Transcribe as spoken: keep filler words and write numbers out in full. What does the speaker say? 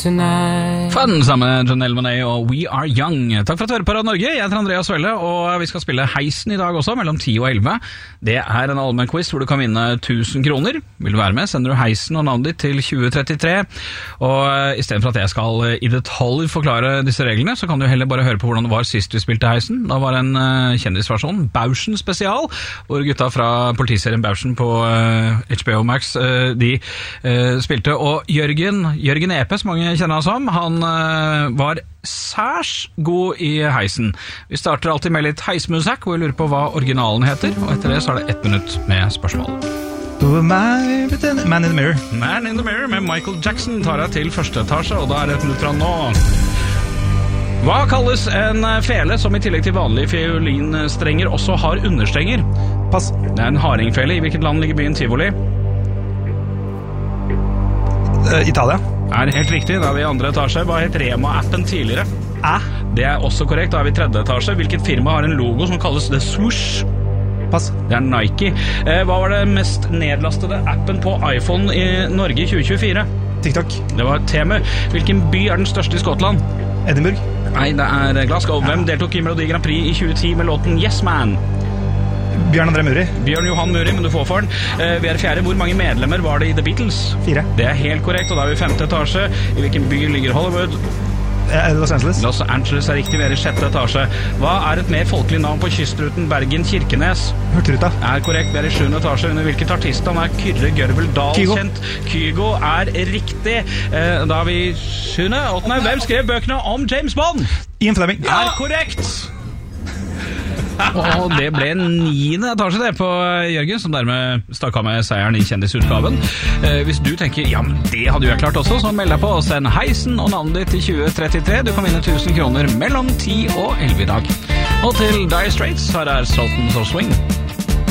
tonight. Fun sammen med Janelle Monáe og We Are Young. Takk for at du hører på Radio Norge. Jeg heter Andreas Velle, og vi skal spille Heisen i dag også, mellom ti og elleve. Det er en allmenn quiz hvor du kan vinne tusen kroner. Vil du være med, sender du Heisen og navnet ditt til tjue trettitre. Og i stedet for at jeg skal i detalj forklare disse reglene, så kan du heller bare høre på hvordan det var sist vi spilte Heisen. Da var det en uh, kjendisversjon, Bauschen spesial, hvor gutta fra politiserien Bauschen på uh, H B O Max, uh, de uh, spilte. Og Jørgen, Jørgen Epe, som mange kjenner han som, han uh, var særs god i Heisen. Vi starter alltid med litt heismusikk, hvor vi lurer på hva originalen heter, og etter det så er det ett minutt med spørsmål. Man in the Mirror. Man in the Mirror med Michael Jackson tar jeg til første etasje, og da er det ett minutt fra nå. Hva kalles en fele som i tillegg til vanlige fiolinstrenger også har understrenger? Pass. Det er en hardingfele. I hvilket land ligger byen Tivoli? Uh, Italia. Er helt riktig, da er vi i andre etasje. Hva het Rema-appen tidligere? Æ? Det er også korrekt, da er vi i tredje etasje. Hvilket firma har en logo som kalles The Swoosh? Pass. Det er Nike. Eh, hva var det mest nedlastede appen på iPhone i Norge i tjue tjuefire? TikTok. Det var Temu. Hvilken by er den største i Skottland? Edinburgh. Nei, det er Glasgow. Hvem deltok i Melodi Grand Prix i tjue ti med låten Yes Man? Bjørn André Muri. Bjørn Johan Muri, men du får for den. Eh, vi er fjerde. Hvor mange medlemmer var det i The Beatles? Fire. Det er helt korrekt, og da er vi i femte etasje. I hvilken by ligger Hollywood? Los Angeles. Los Angeles er riktig, vi er i sjette etasje. Hva er et mer folkelig navn på kystruten Bergen-Kirkenes? Hurtigruta. Er korrekt, vi er i sjuende etasje. Under hvilket artistnavn er Kyrre Gørvel Dahl Kygo. kjent? Kygo er riktig. Eh, da er vi i sjuende. Åttende. Hvem skrev bøkene om James Bond? Ian Fleming. Er korrekt! Og det ble niende etasje det på Jørgen, som dermed stakk av med seieren i kjendisutgaven. Eh, hvis du tenker, ja, men det hadde jo jeg klart også, så meld deg på og send Heisen og navnet ditt til tjue trettitre. Du kan vinne tusen kroner mellom ti og elleve i dag. Og til Dire Straits, her er Sultans of Swing.